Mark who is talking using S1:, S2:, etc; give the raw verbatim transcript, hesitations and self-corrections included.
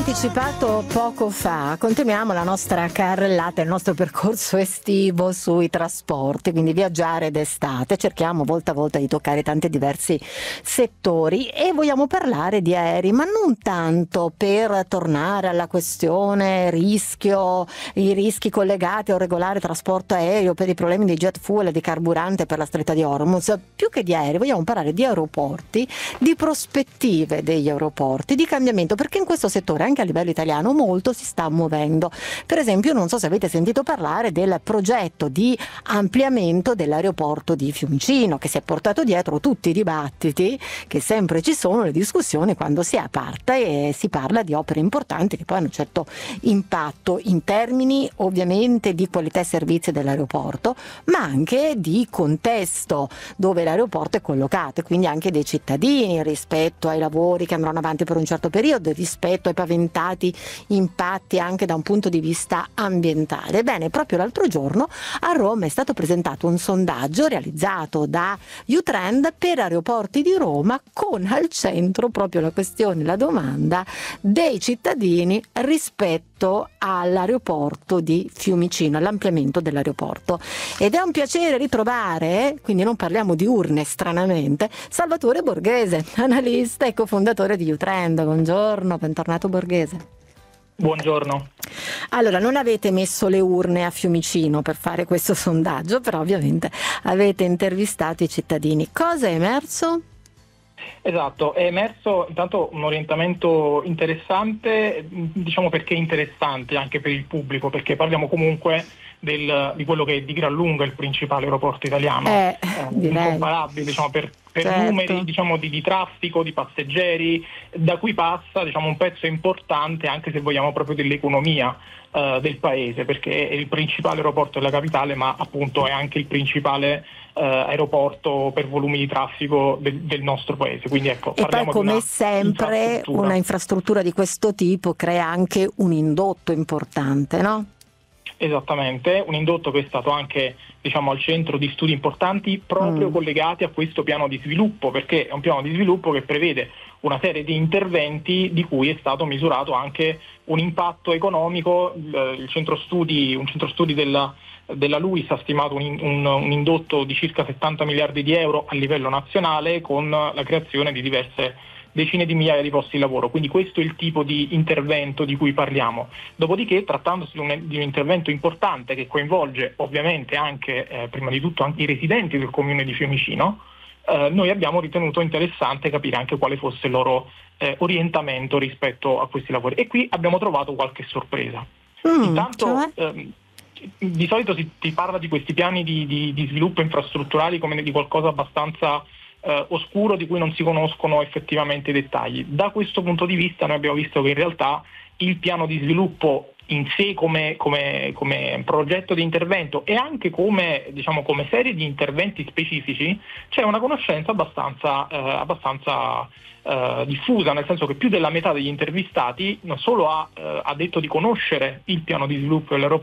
S1: anticipato poco fa, continuiamo la nostra carrellata, il nostro percorso estivo sui trasporti, quindi viaggiare d'estate. Cerchiamo volta a volta di toccare tanti diversi settori e vogliamo parlare di aerei, ma non tanto per tornare alla questione rischio, i rischi collegati a un regolare trasporto aereo per i problemi di jet fuel e di carburante per la stretta di Hormuz. Più che di aerei vogliamo parlare di aeroporti, di prospettive degli aeroporti, di cambiamento, perché in questo settore anche a livello italiano molto si sta muovendo. Per esempio, non so se avete sentito parlare del progetto di ampliamento dell'aeroporto di Fiumicino, che si è portato dietro tutti i dibattiti che sempre ci sono, le discussioni quando si apparta e si parla di opere importanti che poi hanno un certo impatto in termini ovviamente di qualità e servizi dell'aeroporto, ma anche di contesto dove l'aeroporto è collocato, e quindi anche dei cittadini rispetto ai lavori che andranno avanti per un certo periodo, rispetto ai paventati impatti anche da un punto di vista ambientale. Bene, proprio l'altro giorno a Roma è stato presentato un sondaggio realizzato da U-Trend per aeroporti di Roma, con al centro proprio la questione, la domanda dei cittadini rispetto all'aeroporto di Fiumicino, all'ampliamento dell'aeroporto. Ed è un piacere ritrovare, quindi non parliamo di urne stranamente, Salvatore Borghese, analista e cofondatore di U-Trend. Buongiorno, bentornato Borghese.
S2: Buongiorno.
S1: Allora, non avete messo le urne a Fiumicino per fare questo sondaggio, però ovviamente avete intervistato i cittadini. Cosa è emerso?
S2: Esatto, è emerso intanto un orientamento interessante, diciamo perché interessante anche per il pubblico, perché parliamo comunque del, di quello che è di gran lunga il principale aeroporto italiano,
S1: eh,
S2: eh, incomparabile, diciamo, per, per
S1: certo.
S2: numeri, diciamo, di, di traffico, di passeggeri, da cui passa, diciamo, un pezzo importante, anche se vogliamo, proprio dell'economia eh, del paese, perché è il principale aeroporto della capitale, ma appunto è anche il principale eh, aeroporto per volumi di traffico del, del nostro paese. Quindi ecco,
S1: e poi come
S2: una
S1: sempre
S2: infrastruttura.
S1: una infrastruttura di questo tipo crea anche un indotto importante, no?
S2: Esattamente, un indotto che è stato anche, diciamo, al centro di studi importanti proprio mm. collegati a questo piano di sviluppo, perché è un piano di sviluppo che prevede una serie di interventi di cui è stato misurato anche un impatto economico. Il, il centro studi, un centro studi della, della LUISS ha stimato un, un, un indotto di circa settanta miliardi di euro a livello nazionale, con la creazione di diverse decine di migliaia di posti di lavoro. Quindi questo è il tipo di intervento di cui parliamo. Dopodiché, trattandosi di un, di un intervento importante che coinvolge ovviamente anche, eh, prima di tutto, anche i residenti del comune di Fiumicino, eh, noi abbiamo ritenuto interessante capire anche quale fosse il loro eh, orientamento rispetto a questi lavori. E qui abbiamo trovato qualche sorpresa. Mm, Intanto, cioè? ehm, di solito si, si parla di questi piani di, di, di sviluppo infrastrutturali come di qualcosa abbastanza Eh, oscuro, di cui non si conoscono effettivamente i dettagli. Da questo punto di vista noi abbiamo visto che in realtà il piano di sviluppo in sé come, come, come progetto di intervento e anche come, diciamo, come serie di interventi specifici c'è una conoscenza abbastanza, eh, abbastanza eh, diffusa, nel senso che più della metà degli intervistati non solo ha, eh, ha detto di conoscere il piano di sviluppo dell'aeroporto,